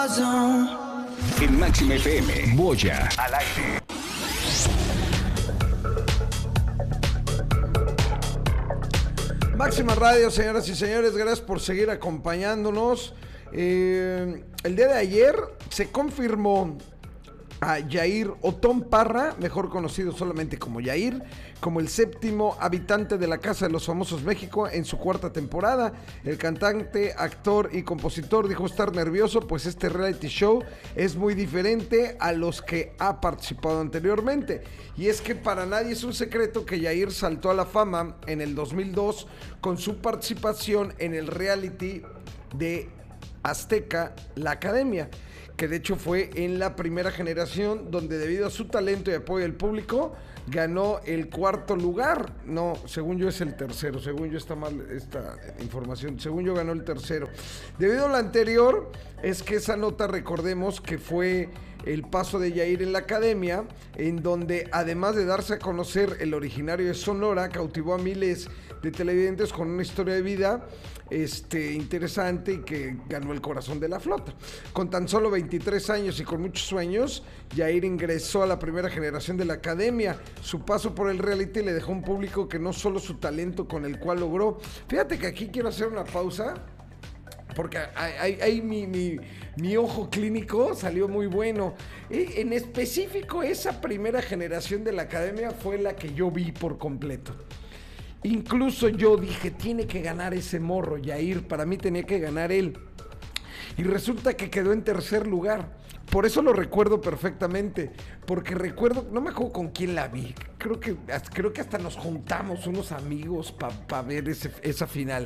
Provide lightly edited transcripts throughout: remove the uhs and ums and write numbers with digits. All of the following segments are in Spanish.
En Máxima FM, Boya al aire. Máxima Radio, señoras y señores, gracias por seguir acompañándonos. El día de ayer se confirmó a Yair Otón Parra, mejor conocido solamente como Yair, como el séptimo habitante de la Casa de los Famosos México en su cuarta temporada. El cantante, actor y compositor dijo estar nervioso, pues este reality show es muy diferente a los que ha participado anteriormente. Y es que para nadie es un secreto que Yair saltó a la fama en el 2002 con su participación en el reality de Azteca, La Academia, que de hecho fue en la primera generación, donde debido a su talento y apoyo del público ganó el cuarto lugar. No, según yo es el tercero, según yo está mal esta información, según yo ganó el tercero. Debido a lo anterior, es que esa nota, recordemos que fue el paso de Yair en La Academia, en donde además de darse a conocer, el originario de Sonora cautivó a miles de televidentes con una historia de vida interesante y que ganó el corazón de la flota. Con tan solo 23 años y con muchos sueños, Yair ingresó a la primera generación de La Academia. Su paso por el reality le dejó un público que no solo su talento con el cual logró. Fíjate que aquí quiero hacer una pausa, porque ahí mi ojo clínico salió muy bueno. En específico, esa primera generación de La Academia fue la que yo vi por completo. Incluso yo dije, tiene que ganar ese morro, Yair, para mí tenía que ganar él. Y resulta que quedó en tercer lugar. Por eso lo recuerdo perfectamente, porque recuerdo, no me acuerdo con quién la vi, creo que hasta nos juntamos unos amigos para ver esa final.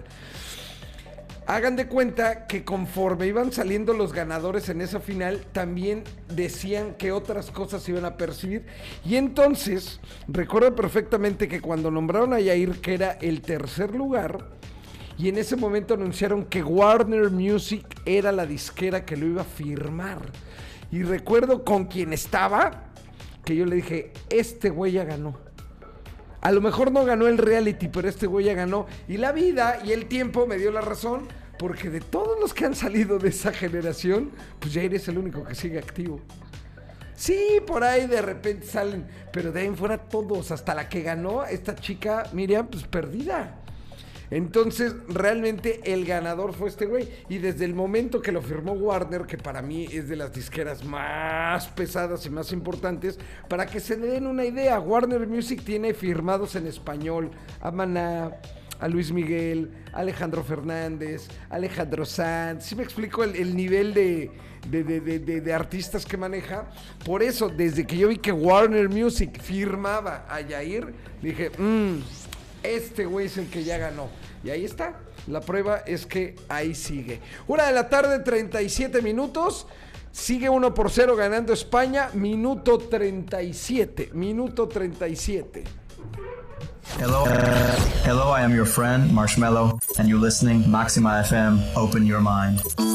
Hagan de cuenta que conforme iban saliendo los ganadores en esa final, también decían que otras cosas iban a percibir. Y entonces, recuerdo perfectamente que cuando nombraron a Yair, que era el tercer lugar, y en ese momento anunciaron que Warner Music era la disquera que lo iba a firmar. Y recuerdo con quien estaba, que yo le dije, este güey ya ganó. A lo mejor no ganó el reality, pero este güey ya ganó. Y la vida y el tiempo me dio la razón, porque de todos los que han salido de esa generación, pues Jair es el único que sigue activo. Sí, por ahí de repente salen, pero de ahí en fuera todos, hasta la que ganó, esta chica, Miriam, pues perdida. Entonces, realmente el ganador fue este güey. Y desde el momento que lo firmó Warner, que para mí es de las disqueras más pesadas y más importantes, para que se den una idea, Warner Music tiene firmados en español a Maná, a Luis Miguel, a Alejandro Fernández, a Alejandro Sanz. ¿Sí me explico el nivel de artistas que maneja? Por eso, desde que yo vi que Warner Music firmaba a Yair, dije, este güey es el que ya ganó. Y ahí está. La prueba es que ahí sigue. 1:37 p.m. Sigue 1-0 ganando España. Minuto 37. Hello, I am your friend, Marshmello, and you're listening Maxima FM, Open Your Mind.